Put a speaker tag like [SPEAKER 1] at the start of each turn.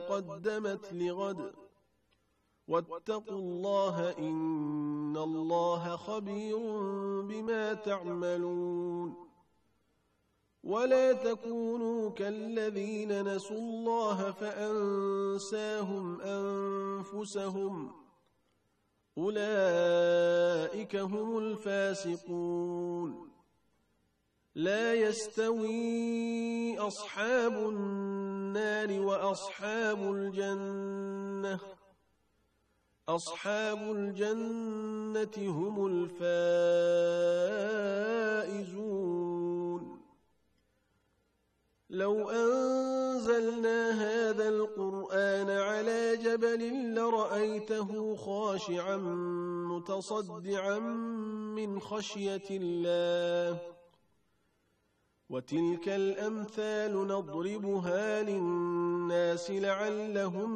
[SPEAKER 1] قدمت لغد واتقوا الله إن الله خبير بما تعملون ولا تكونوا كالذين نسوا الله فأنساهم أنفسهم أولئك هم الفاسقون لا يستوي أصحاب النار وأصحاب الجنة أصحاب الجنة هم الفائزون لو أنزلنا هذا القرآن على جبل لرأيته خاشعا متصدعا من خشية الله وتلك الأمثال نضربها للناس لعلهم